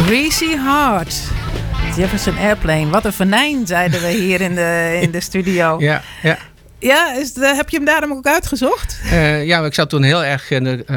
Greasy Heart. Jefferson Airplane. Wat een venijn, zeiden we hier in de studio. Ja. Ja, heb je hem daarom ook uitgezocht? Ja, ik zat toen heel erg